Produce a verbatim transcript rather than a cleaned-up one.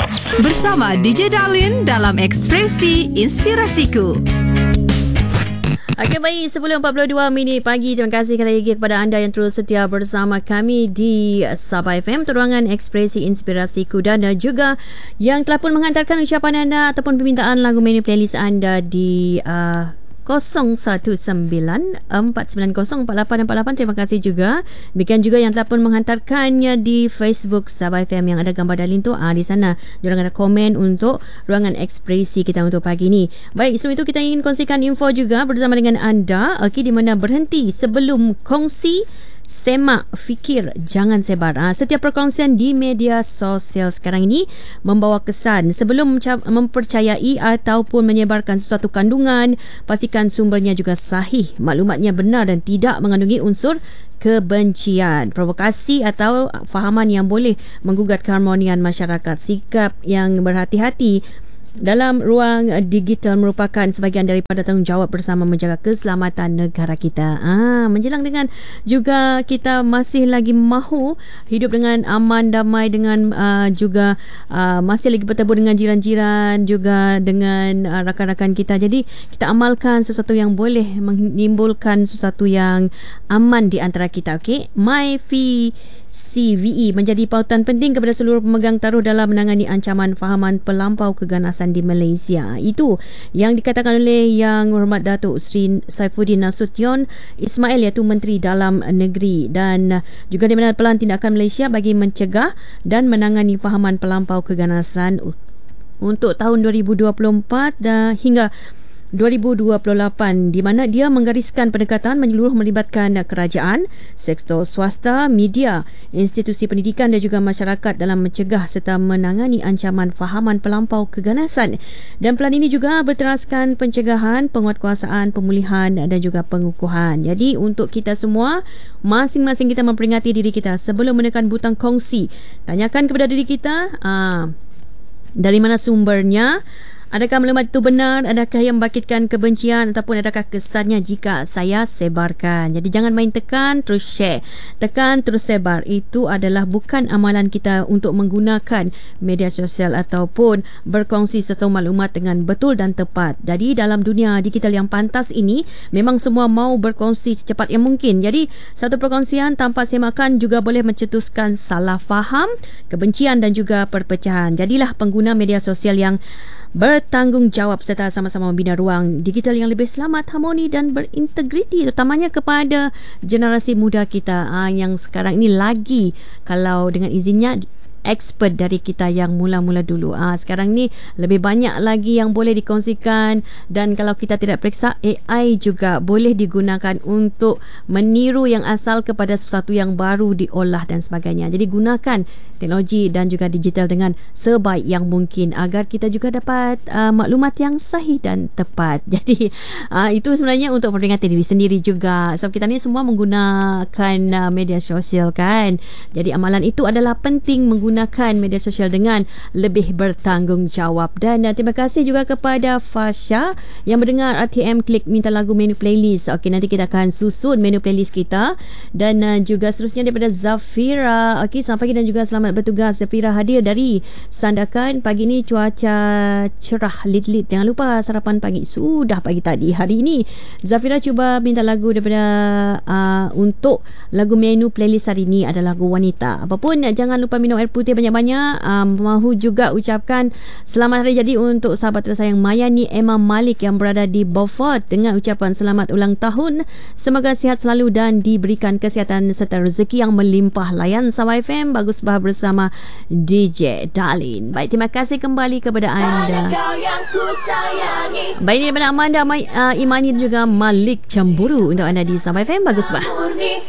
Bersama D J Darlin dalam Ekspresi Inspirasiku. Okey, baik, sepuluh empat puluh dua minit pagi. Terima kasih sekali lagi kepada anda yang terus setia bersama kami di Sabah F M, Teruangan Ekspresi Inspirasiku, dan juga yang telah pun menghantarkan ucapan anda ataupun permintaan lagu menu playlist anda di uh, kosong satu sembilan empat sembilan kosong empat lapan empat lapan. Terima kasih juga. Demikian juga yang telah pun menghantarkannya di Facebook Sabah F M yang ada gambar Darlin tu. Ah, di sana diorang ada komen untuk ruangan ekspresi kita untuk pagi ni. Baik, sebelum itu kita ingin kongsikan info juga bersama dengan anda. Okey, di mana berhenti sebelum kongsi, semak, fikir, jangan sebar. Ha, setiap perkongsian di media sosial sekarang ini membawa kesan. Sebelum mempercayai ataupun menyebarkan sesuatu kandungan, pastikan sumbernya juga sahih, maklumatnya benar dan tidak mengandungi unsur kebencian, provokasi atau fahaman yang boleh menggugat keharmonian masyarakat. Sikap yang berhati-hati dalam ruang digital merupakan sebahagian daripada tanggungjawab bersama menjaga keselamatan negara kita. Ah, menjelang dengan juga kita masih lagi mahu hidup dengan aman, damai, dengan uh, juga uh, masih lagi bertemu dengan jiran-jiran, juga dengan uh, rakan-rakan kita. Jadi kita amalkan sesuatu yang boleh menimbulkan sesuatu yang aman di antara kita. Okey, MyV C V E menjadi pautan penting kepada seluruh pemegang taruh dalam menangani ancaman fahaman pelampau keganasan di Malaysia. Itu yang dikatakan oleh Yang Hormat Datuk Seri Saifuddin Nasution Ismail, iaitu Menteri Dalam Negeri, dan juga di mana Pelan Tindakan Malaysia bagi mencegah dan menangani fahaman pelampau keganasan untuk tahun dua ribu dua puluh empat dan hingga dua ribu dua puluh lapan, di mana dia menggariskan pendekatan menyeluruh melibatkan kerajaan, sektor swasta, media, institusi pendidikan dan juga masyarakat dalam mencegah serta menangani ancaman fahaman pelampau keganasan. Dan pelan ini juga berteraskan pencegahan, penguatkuasaan, pemulihan dan juga pengukuhan. Jadi untuk kita semua, masing-masing kita memperingati diri kita sebelum menekan butang kongsi. Tanyakan kepada diri kita, aa, dari mana sumbernya? Adakah maklumat itu benar? Adakah yang membangkitkan kebencian ataupun adakah kesannya jika saya sebarkan? Jadi jangan main tekan terus share, tekan terus sebar. Itu adalah bukan amalan kita untuk menggunakan media sosial ataupun berkongsi satu maklumat dengan betul dan tepat. Jadi dalam dunia digital yang pantas ini, memang semua mau berkongsi secepat yang mungkin. Jadi satu perkongsian tanpa semakan juga boleh mencetuskan salah faham, kebencian dan juga perpecahan. Jadilah pengguna media sosial yang bertanggungjawab serta sama-sama membina ruang digital yang lebih selamat, harmoni dan berintegriti, terutamanya kepada generasi muda kita aa, yang sekarang ini lagi, kalau dengan izinnya, expert dari kita yang mula-mula dulu. Ah, sekarang ni lebih banyak lagi yang boleh dikongsikan, dan kalau kita tidak periksa, A I juga boleh digunakan untuk meniru yang asal kepada sesuatu yang baru diolah dan sebagainya. Jadi gunakan teknologi dan juga digital dengan sebaik yang mungkin agar kita juga dapat uh, maklumat yang sahih dan tepat. Jadi uh, itu sebenarnya untuk memperingati diri sendiri juga. Sebab kita ni semua menggunakan uh, media sosial kan. Jadi amalan itu adalah penting, menggunakan gunakan media sosial dengan lebih bertanggungjawab. Dan uh, terima kasih juga kepada Fasha yang mendengar R T M klik minta lagu menu playlist. Okey, nanti kita akan susun menu playlist kita. Dan uh, juga seterusnya daripada Zafira. Okey, selamat pagi dan juga selamat bertugas. Zafira hadir dari Sandakan. Pagi ni cuaca cerah lit-lit. Jangan lupa sarapan pagi sudah pagi tadi. Hari ini Zafira cuba minta lagu daripada uh, untuk lagu menu playlist hari ini adalah lagu wanita. Apapun, jangan lupa minum air putih banyak-banyak. Um, mahu juga ucapkan selamat hari jadi untuk sahabat tersayang Mayani Emma Malik yang berada di Beaufort dengan ucapan selamat ulang tahun. Semoga sihat selalu dan diberikan kesihatan serta rezeki yang melimpah. Layan Sabah F M Bagus Bah bersama D J Darlin. Baik, terima kasih kembali kepada anda. Baik, ini daripada Amanda uh, Imani dan juga Malik Cemburu untuk anda di Sabah F M Bagus Bah.